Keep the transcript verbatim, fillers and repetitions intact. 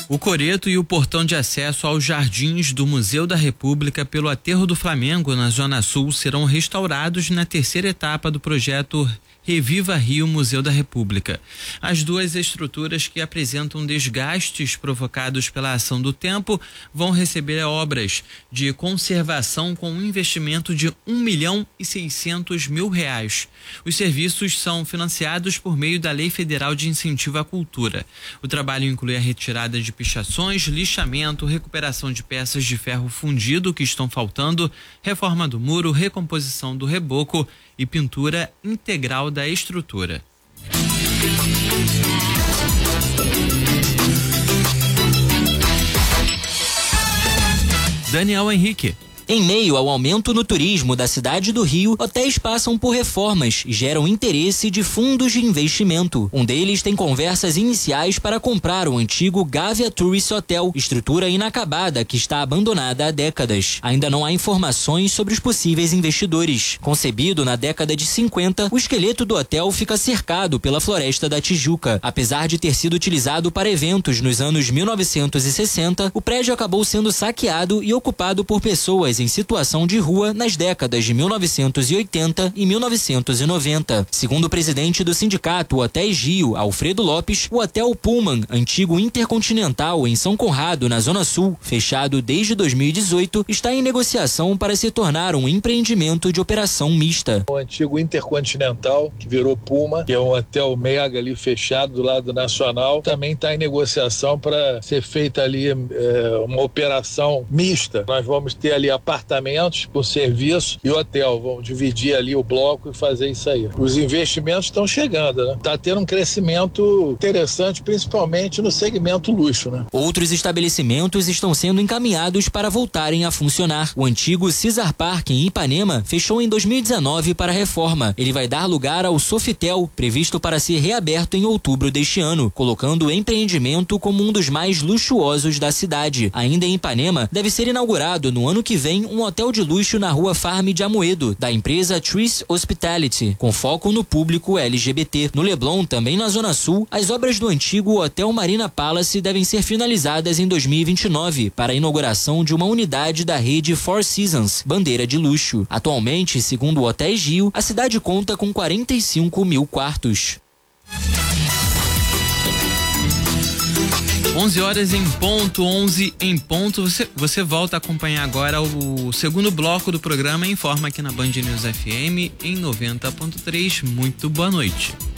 O coreto e o portão de acesso aos jardins do Museu da República pelo Aterro do Flamengo, na Zona Sul, serão restaurados na terceira etapa do projeto Reviva Rio Museu da República. As duas estruturas, que apresentam desgastes provocados pela ação do tempo, vão receber obras de conservação com um investimento de um milhão e seiscentos mil reais. Os serviços são financiados por meio da Lei Federal de Incentivo à Cultura. O trabalho inclui a retirada de pichações, lixamento, recuperação de peças de ferro fundido que estão faltando, reforma do muro, recomposição do reboco e pintura integral da estrutura. Daniel Henrique. Em meio ao aumento no turismo da cidade do Rio, hotéis passam por reformas e geram interesse de fundos de investimento. Um deles tem conversas iniciais para comprar o antigo Gávea Tourist Hotel, estrutura inacabada que está abandonada há décadas. Ainda não há informações sobre os possíveis investidores. Concebido na década de cinquenta, o esqueleto do hotel fica cercado pela Floresta da Tijuca. Apesar de ter sido utilizado para eventos nos anos mil novecentos e sessenta, o prédio acabou sendo saqueado e ocupado por pessoas em situação de rua nas décadas de mil novecentos e oitenta e mil novecentos e noventa. Segundo o presidente do sindicato Hotéis Rio, Alfredo Lopes, o Hotel Pullman, antigo Intercontinental em São Conrado, na Zona Sul, fechado desde dois mil e dezoito, está em negociação para se tornar um empreendimento de operação mista. O antigo Intercontinental, que virou Pullman, que é um hotel mega ali fechado do lado nacional, também está em negociação para ser feita ali é, uma operação mista. Nós vamos ter ali a apartamentos com serviço e hotel. Vamos dividir ali o bloco e fazer isso aí. Os investimentos estão chegando, né? Está tendo um crescimento interessante, principalmente no segmento luxo, né? Outros estabelecimentos estão sendo encaminhados para voltarem a funcionar. O antigo Cesar Park em Ipanema fechou em dois mil e dezenove para reforma. Ele vai dar lugar ao Sofitel, previsto para ser reaberto em outubro deste ano, colocando o empreendimento como um dos mais luxuosos da cidade. Ainda em Ipanema, deve ser inaugurado no ano que vem um hotel de luxo na rua Farm de Amoedo, da empresa Trees Hospitality, com foco no público L G B T. No Leblon, também na Zona Sul, as obras do antigo Hotel Marina Palace devem ser finalizadas em dois mil e vinte e nove, para a inauguração de uma unidade da rede Four Seasons, bandeira de luxo. Atualmente, segundo o Hotéis Rio, a cidade conta com quarenta e cinco mil quartos. onze horas em ponto, onze em ponto. Você, você volta a acompanhar agora o segundo bloco do programa Informa aqui na Band News F M em noventa ponto três. Muito boa noite.